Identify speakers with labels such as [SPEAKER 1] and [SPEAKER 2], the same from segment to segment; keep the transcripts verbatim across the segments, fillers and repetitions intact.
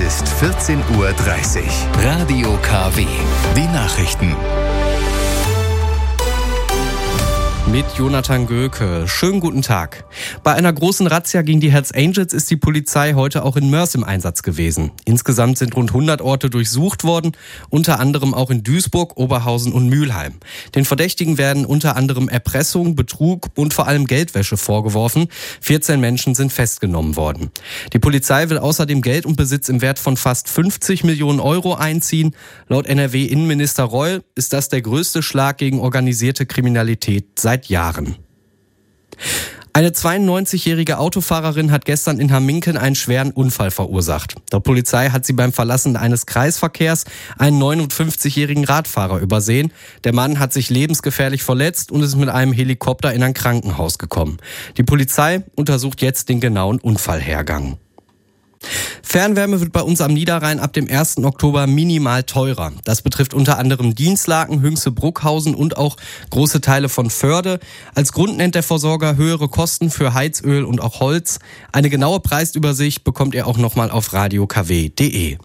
[SPEAKER 1] ist vierzehn Uhr dreißig. Radio K W. Die Nachrichten.
[SPEAKER 2] Mit Jonathan Göke. Schönen guten Tag. Bei einer großen Razzia gegen die Hells Angels ist die Polizei heute auch in Mörs im Einsatz gewesen. Insgesamt sind rund hundert Orte durchsucht worden, unter anderem auch in Duisburg, Oberhausen und Mülheim. Den Verdächtigen werden unter anderem Erpressung, Betrug und vor allem Geldwäsche vorgeworfen. vierzehn Menschen sind festgenommen worden. Die Polizei will außerdem Geld und Besitz im Wert von fast fünfzig Millionen Euro einziehen. Laut N R W-Innenminister Reul ist das der größte Schlag gegen organisierte Kriminalität seit Jahren. Eine zweiundneunzigjährige Autofahrerin hat gestern in Hamminken einen schweren Unfall verursacht. Der Polizei hat sie beim Verlassen eines Kreisverkehrs einen neunundfünfzigjährigen Radfahrer übersehen. Der Mann hat sich lebensgefährlich verletzt und ist mit einem Helikopter in ein Krankenhaus gekommen. Die Polizei untersucht jetzt den genauen Unfallhergang. Fernwärme wird bei uns am Niederrhein ab dem ersten Oktober minimal teurer. Das betrifft unter anderem Dienstlaken, Hünxe, Bruckhausen und auch große Teile von Förde. Als Grund nennt der Versorger höhere Kosten für Heizöl und auch Holz. Eine genaue Preisübersicht bekommt ihr auch nochmal auf radio k w punkt d e.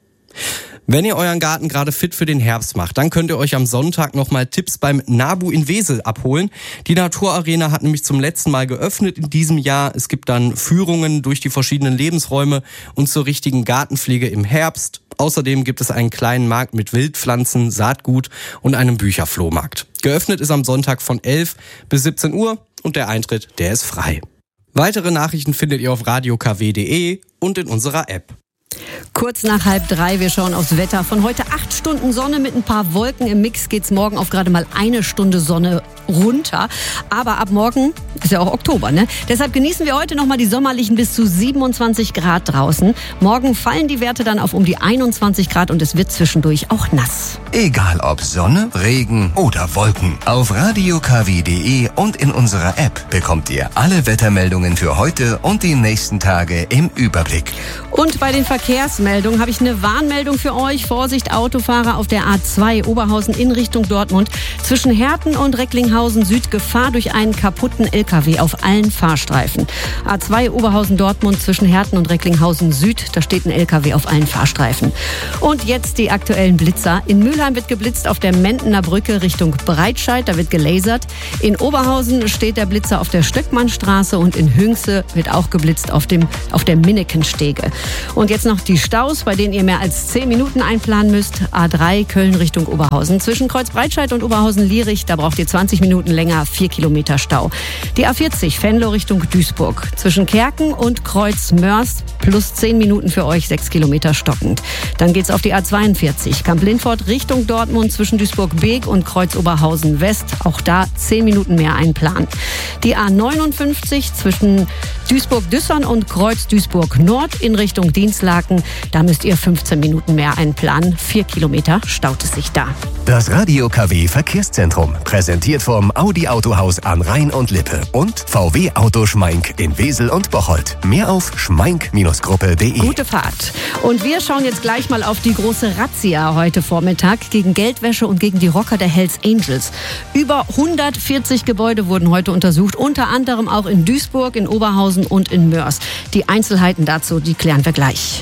[SPEAKER 2] Wenn ihr euren Garten gerade fit für den Herbst macht, dann könnt ihr euch am Sonntag nochmal Tipps beim NABU in Wesel abholen. Die Naturarena hat nämlich zum letzten Mal geöffnet in diesem Jahr. Es gibt dann Führungen durch die verschiedenen Lebensräume und zur richtigen Gartenpflege im Herbst. Außerdem gibt es einen kleinen Markt mit Wildpflanzen, Saatgut und einem Bücherflohmarkt. Geöffnet ist am Sonntag von elf bis siebzehn Uhr und der Eintritt, der ist frei. Weitere Nachrichten findet ihr auf radio k w punkt d e und in unserer App.
[SPEAKER 3] Kurz nach halb drei, wir schauen aufs Wetter. Von heute acht Stunden Sonne mit ein paar Wolken im Mix geht's morgen auf gerade mal eine Stunde Sonne runter. Aber ab morgen ist ja auch Oktober, ne? Deshalb genießen wir heute nochmal die sommerlichen bis zu siebenundzwanzig Grad draußen. Morgen fallen die Werte dann auf um die einundzwanzig Grad und es wird zwischendurch auch nass.
[SPEAKER 1] Egal ob Sonne, Regen oder Wolken. Auf radio k w punkt d e und in unserer App bekommt ihr alle Wettermeldungen für heute und die nächsten Tage im Überblick.
[SPEAKER 3] Und bei den Verkehrsmeldungen habe ich eine Warnmeldung für euch. Vorsicht, Autofahrer auf der A zwei Oberhausen in Richtung Dortmund. Zwischen Herten und Recklinghausen Süd Gefahr durch einen kaputten L K W auf allen Fahrstreifen. A zwei Oberhausen Dortmund zwischen Herten und Recklinghausen Süd. Da steht ein L K W auf allen Fahrstreifen. Und jetzt die aktuellen Blitzer. In Mülheim wird geblitzt auf der Mentener Brücke Richtung Breitscheid. Da wird gelasert. In Oberhausen steht der Blitzer auf der Stöckmannstraße und in Hünxe wird auch geblitzt auf dem auf der Minnekenstege. Und jetzt noch die Staus, bei denen ihr mehr als zehn Minuten einplanen müsst. A drei Köln Richtung Oberhausen. Zwischen Kreuz Breitscheid und Oberhausen-Lierich, da braucht ihr zwanzig Minuten länger, vier Kilometer Stau. Die A vierzig Venlo Richtung Duisburg. Zwischen Kerken und Kreuz Mörs plus zehn Minuten für euch, sechs Kilometer stockend. Dann geht's auf die A zweiundvierzig Kamp-Lindfort Richtung Dortmund zwischen Duisburg-Beek und Kreuz Oberhausen West. Auch da zehn Minuten mehr einplanen. Die A neunundfünfzig zwischen Duisburg-Düssern und Kreuz Duisburg Nord in Richtung Dienstlaken. Da müsst ihr fünfzehn Minuten mehr einplanen. Vier Kilometer staut es sich da.
[SPEAKER 1] Das Radio K W Verkehrszentrum, präsentiert vom Audi Autohaus an Rhein und Lippe und V W Auto Schmeink in Wesel und Bocholt. Mehr auf schmeink Gruppe punkt d e.
[SPEAKER 3] Gute Fahrt. Und wir schauen jetzt gleich mal auf die große Razzia heute Vormittag gegen Geldwäsche und gegen die Rocker der Hells Angels. Über hundertvierzig Gebäude wurden heute untersucht, unter anderem auch in Duisburg, in Oberhausen und in Mörs. Die Einzelheiten dazu, die klären wir gleich.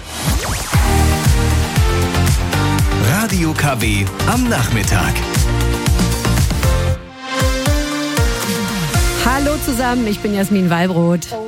[SPEAKER 1] Radio K W am Nachmittag.
[SPEAKER 3] Hallo zusammen, ich bin Jasmin Wallbrot.